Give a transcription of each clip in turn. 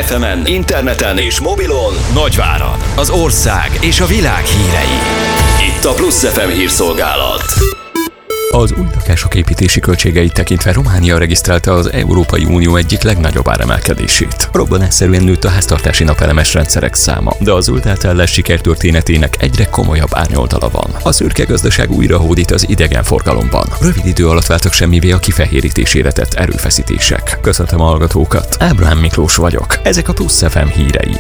FM-en, interneten és mobilon Nagyvárad, az ország és a világ hírei. Itt a Plusz FM hírszolgálat. Az új lakások építési költségeit tekintve Románia regisztrálta az Európai Unió egyik legnagyobb áremelkedését. Robbanásszerűen nőtt a háztartási napelemes rendszerek száma, de a zöld átállás sikertörténetének egyre komolyabb árnyoldala van. A szürke gazdaság újra hódít az idegenforgalomban. Rövid idő alatt váltak semmivé a kifehérítésére tett erőfeszítések. Köszöntöm a hallgatókat, Ábrahám Miklós vagyok. Ezek a Plusz FM hírei.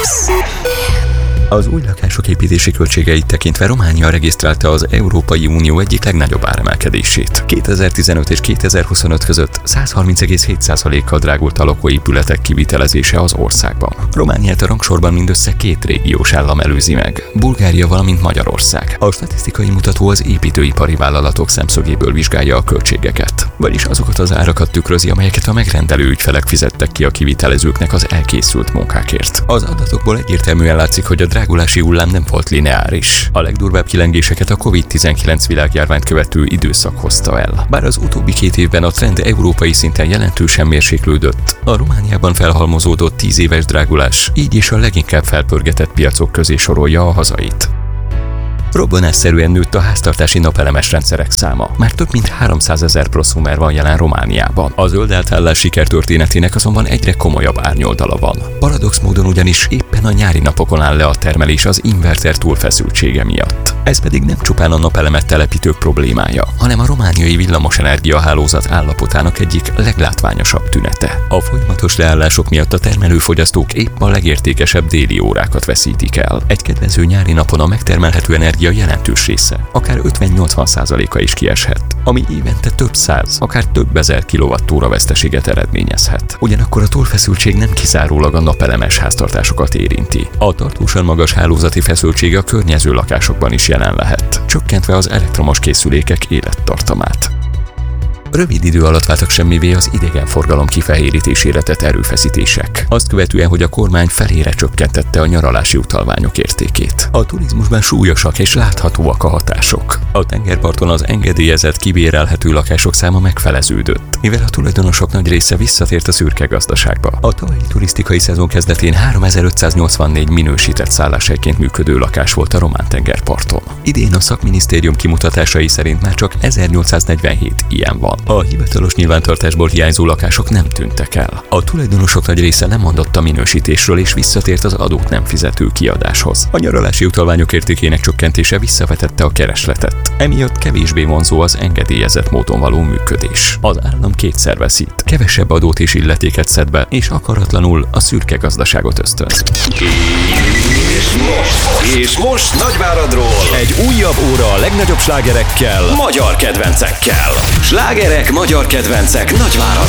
Az új lakások építési költségeit tekintve Románia regisztrálta az Európai Unió egyik legnagyobb áremelkedését. 2015 és 2025 között 130,7%-kal drágult a lakóépületek kivitelezése az országban. Romániát a rangsorban mindössze 2 régiós állam előzi meg, Bulgária, valamint Magyarország. A statisztikai mutató az építőipari vállalatok szemszögéből vizsgálja a költségeket, vagyis azokat az árakat tükrözi, amelyeket a megrendelő ügyfelek fizettek ki a kivitelezőknek az elkészült munkákért. Az adatokból egyértelműen látszik, hogy a drágulási hullám nem volt lineáris. A legdurvább kilengéseket a COVID-19 világjárványt követő időszak hozta el. Bár az utóbbi 2 évben a trend európai szinten jelentősen mérséklődött, a Romániában felhalmozódott 10 éves drágulás így is a leginkább felpörgetett piacok közé sorolja a hazait. Robbanásszerűen nőtt a háztartási napelemes rendszerek száma. Már több mint 300 000 prosumer van jelen Romániában. A zöld átállás sikertörténetének azonban egyre komolyabb árnyoldala van. Paradox módon ugyanis éppen a nyári napokon áll le a termelés az inverter túlfeszültsége miatt. Ez pedig nem csupán a napelemet telepítők problémája, hanem a romániai villamosenergia hálózat állapotának egyik leglátványosabb tünete. A folyamatos leállások miatt a termelőfogyasztók épp a legértékesebb déli órákat veszítik el. Egy kedvező nyári napon a megtermelhető energia jelentős része, akár 50-80%-a is kieshet, ami évente több száz, akár több ezer kilovattóra veszteséget eredményezhet. Ugyanakkor a túlfeszültség nem kizárólag a napelemes háztartásokat érinti. A tartósan magas hálózati feszültség a környező lakásokban is jelen lehet, csökkentve az elektromos készülékek élettartamát. Rövid idő alatt váltak semmivé az idegenforgalom kifehérítésére tett erőfeszítések. Azt követően, hogy a kormány felére csökkentette a nyaralási utalványok értékét. A turizmusban súlyosak és láthatóak a hatások. A tengerparton az engedélyezett, kibérelhető lakások száma megfeleződött, mivel a tulajdonosok nagy része visszatért a szürke gazdaságba. A tavalyi turisztikai szezon kezdetén 3584 minősített szálláshelyként működő lakás volt a román tengerparton. Idén a szakminisztérium kimutatásai szerint már csak 1847 ilyen van. A hivatalos nyilvántartásból hiányzó lakások nem tűntek el. A tulajdonosok nagy része lemondott a minősítésről és visszatért az adót nem fizető kiadáshoz. A nyaralási utalványok értékének csökkentése visszavetette a keresletet. Emiatt kevésbé vonzó az engedélyezett módon való működés. Az állam kétszer veszít, kevesebb adót és illetéket szed be, és akaratlanul a szürke gazdaságot ösztönzi. És most Nagyváradról egy újabb óra a legnagyobb slágerekkel, magyar kedvencekkel. Slágerek, magyar kedvencek Nagyváradról.